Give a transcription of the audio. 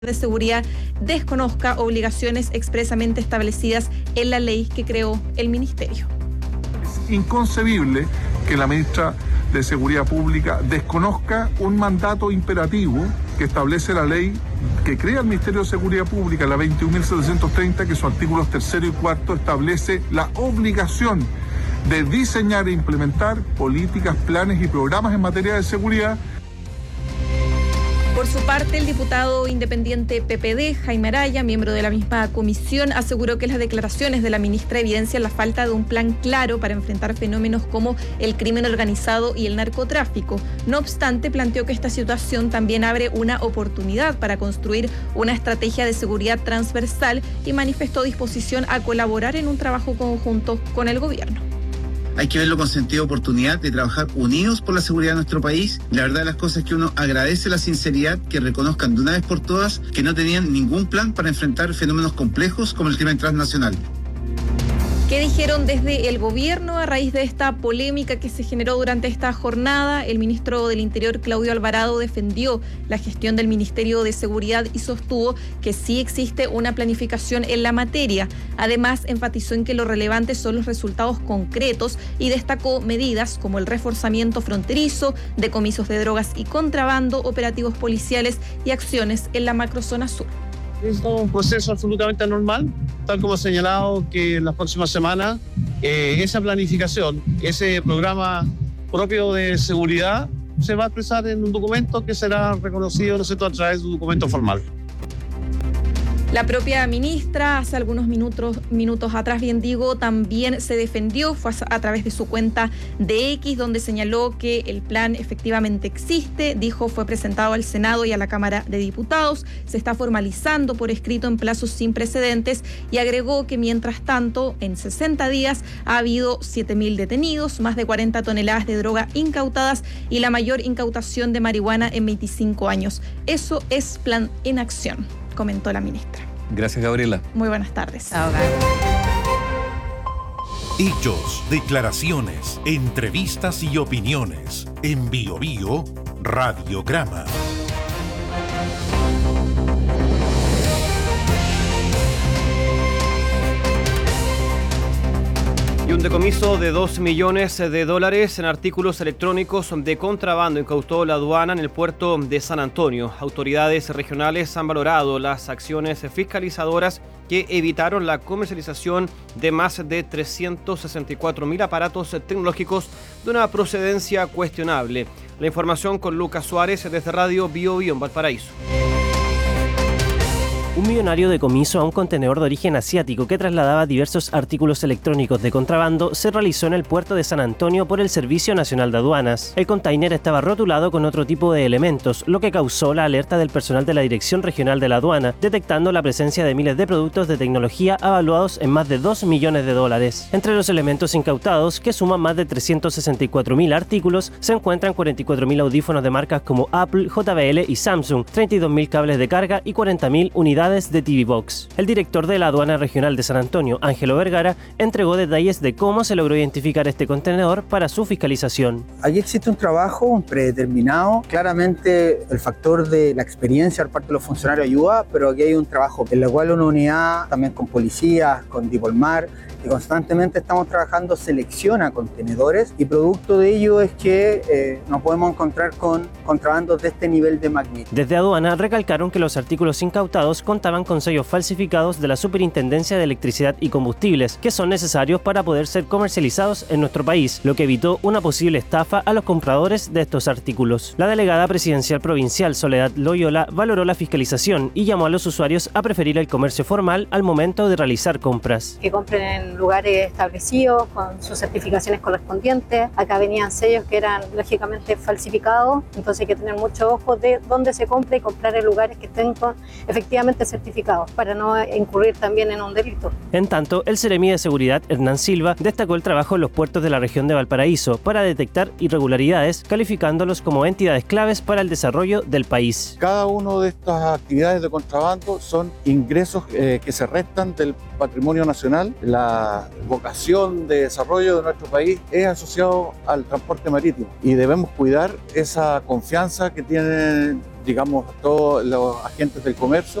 de Seguridad desconozca obligaciones expresamente establecidas en la ley que creó el Ministerio. Es inconcebible que la ministra de Seguridad Pública desconozca un mandato imperativo que establece la ley que crea el Ministerio de Seguridad Pública, la 21.730, que sus artículos 3 y 4 establece la obligación de diseñar e implementar políticas, planes y programas en materia de seguridad. Por su parte, el diputado independiente PPD, Jaime Araya, miembro de la misma comisión, aseguró que las declaraciones de la ministra evidencian la falta de un plan claro para enfrentar fenómenos como el crimen organizado y el narcotráfico. No obstante, planteó que esta situación también abre una oportunidad para construir una estrategia de seguridad transversal y manifestó disposición a colaborar en un trabajo conjunto con el gobierno. Hay que verlo con sentido de oportunidad de trabajar unidos por la seguridad de nuestro país. La verdad de las cosas es que uno agradece la sinceridad, que reconozcan de una vez por todas que no tenían ningún plan para enfrentar fenómenos complejos como el crimen transnacional. ¿Qué dijeron desde el gobierno a raíz de esta polémica que se generó durante esta jornada? El ministro del Interior, Claudio Alvarado, defendió la gestión del Ministerio de Seguridad y sostuvo que sí existe una planificación en la materia. Además, enfatizó en que lo relevante son los resultados concretos y destacó medidas como el reforzamiento fronterizo, decomisos de drogas y contrabando, operativos policiales y acciones en la macrozona sur. Es un proceso absolutamente normal, tal como ha señalado que en las próximas semanas esa planificación, ese programa propio de seguridad se va a expresar en un documento que será reconocido, ¿no es cierto?, a través de un documento formal. La propia ministra, hace algunos minutos atrás, bien digo, también se defendió, fue a través de su cuenta de X, donde señaló que el plan efectivamente existe, dijo fue presentado al Senado y a la Cámara de Diputados, se está formalizando por escrito en plazos sin precedentes y agregó que mientras tanto, en 60 días ha habido 7.000 detenidos, más de 40 toneladas de droga incautadas y la mayor incautación de marihuana en 25 años. Eso es plan en acción, comentó la ministra. Gracias, Gabriela. Muy buenas tardes. Hechos, declaraciones, entrevistas y opiniones. En Bio Bio, Radiograma. Y un decomiso de $2 millones en artículos electrónicos de contrabando incautó la aduana en el puerto de San Antonio. Autoridades regionales han valorado las acciones fiscalizadoras que evitaron la comercialización de más de 364.000 aparatos tecnológicos de una procedencia cuestionable. La información con Lucas Suárez desde Radio Bio Bio en Valparaíso. Un millonario decomiso a un contenedor de origen asiático que trasladaba diversos artículos electrónicos de contrabando se realizó en el puerto de San Antonio por el Servicio Nacional de Aduanas. El container estaba rotulado con otro tipo de elementos, lo que causó la alerta del personal de la Dirección Regional de la Aduana, detectando la presencia de miles de productos de tecnología avaluados en más de $2 millones. Entre los elementos incautados, que suman más de 364.000 artículos, se encuentran 44.000 audífonos de marcas como Apple, JBL y Samsung, 32.000 cables de carga y 40.000 unidades de TV Box. El director de la Aduana Regional de San Antonio, Ángelo Vergara, entregó detalles de cómo se logró identificar este contenedor para su fiscalización. Allí existe un trabajo predeterminado. Claramente el factor de la experiencia por parte de los funcionarios ayuda, pero aquí hay un trabajo en el cual una unidad, también con policías, con Dipolmar, que constantemente estamos trabajando, selecciona contenedores y producto de ello es que nos podemos encontrar con contrabandos de este nivel de magnitud. Desde Aduana recalcaron que los artículos incautados contaban con sellos falsificados de la Superintendencia de Electricidad y Combustibles, que son necesarios para poder ser comercializados en nuestro país, lo que evitó una posible estafa a los compradores de estos artículos. La delegada presidencial provincial, Soledad Loyola, valoró la fiscalización y llamó a los usuarios a preferir el comercio formal al momento de realizar compras. Que compren en lugares establecidos con sus certificaciones correspondientes. Acá venían sellos que eran lógicamente falsificados, entonces hay que tener mucho ojo de dónde se compra y comprar en lugares que estén efectivamente certificados para no incurrir también en un delito. En tanto, el Seremi de Seguridad, Hernán Silva, destacó el trabajo en los puertos de la región de Valparaíso para detectar irregularidades, calificándolos como entidades claves para el desarrollo del país. Cada una de estas actividades de contrabando son ingresos que se restan del patrimonio nacional. La vocación de desarrollo de nuestro país es asociado al transporte marítimo y debemos cuidar esa confianza que tienen digamos, todos los agentes del comercio